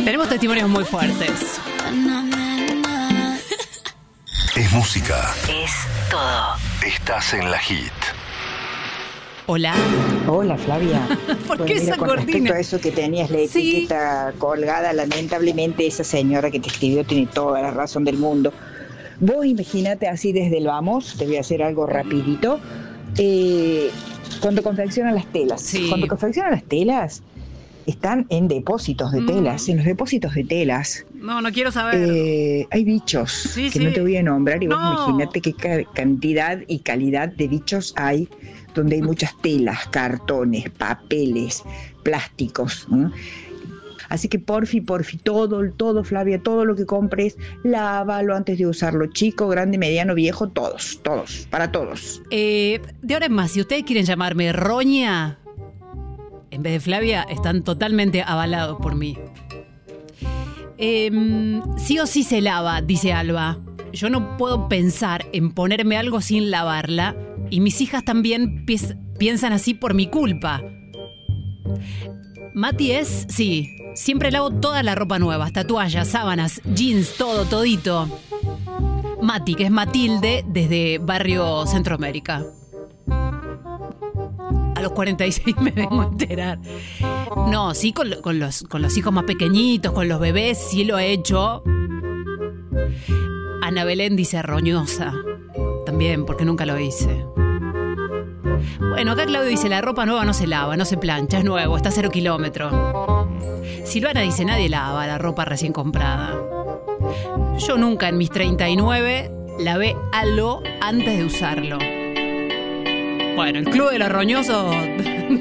Tenemos testimonios muy fuertes. Es música. Es todo. Estás en la hit. Hola. Hola, Flavia. ¿Por qué esa con cortina? respecto a eso que tenías la etiqueta colgada, lamentablemente esa señora que te escribió tiene toda la razón del mundo. Vos imagínate así desde el vamos, te voy a hacer algo rapidito. Cuando confeccionan las telas. Sí. Cuando confeccionan las telas, están en depósitos de telas. En los depósitos de telas No quiero saber. hay bichos Sí, que sí. no te voy a nombrar y vos No. imagínate qué cantidad y calidad de bichos hay donde hay muchas telas, cartones, papeles, plásticos. Así que porfi, todo, Flavia, todo lo que compres, lávalo antes de usarlo. Chico, grande, mediano, viejo, todos, para todos. De ahora en más, si ustedes quieren llamarme Roña, en vez de Flavia, están totalmente avalados por mí. Sí o sí se lava, dice Alba. Yo no puedo pensar en ponerme algo sin lavarla, y mis hijas también piensan así por mi culpa. Mati es, sí, siempre lavo toda la ropa nueva, hasta toallas, sábanas, jeans, todo, todito. Mati, que es Matilde, desde Barrio Centroamérica. A los 46 me vengo a enterar. No, sí, con los hijos más pequeñitos, con los bebés, sí lo he hecho. Ana Belén dice roñosa. También, porque nunca lo hice. Bueno, acá Claudio dice, la ropa nueva no se lava, no se plancha, es nuevo, está a 0 kilómetros. Silvana dice, nadie lava la ropa recién comprada. Yo nunca en mis 39 lavé algo antes de usarlo. Bueno, el club de los roñosos